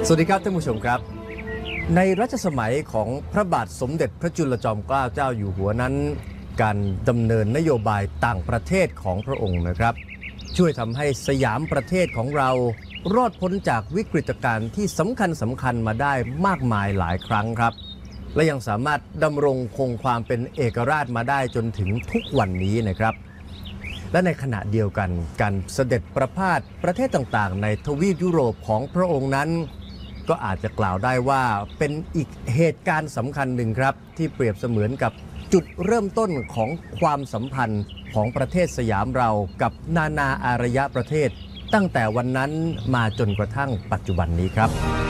สวัสดีครับท่านผู้ชมครับในรัชสมัยของพระบาทสมเด็จพระจุลจอมเกล้าเจ้าอยู่หัวนั้นการดำเนินนโยบายต่างประเทศของพระองค์นะครับช่วยทำให้สยามประเทศของเรารอดพ้นจากวิกฤตการณ์ที่สำคัญมาได้มากมายหลายครั้งครับและยังสามารถดำรงคงความเป็นเอกราชมาได้จนถึงทุกวันนี้นะครับและในขณะเดียวกันการเสด็จประพาสประเทศต่างๆในทวีปยุโรปของพระองค์นั้นก็อาจจะกล่าวได้ว่าเป็นอีกเหตุการณ์สำคัญหนึ่งครับที่เปรียบเสมือนกับจุดเริ่มต้นของความสัมพันธ์ของประเทศสยามเรากับนานาอารยประเทศตั้งแต่วันนั้นมาจนกระทั่งปัจจุบันนี้ครับ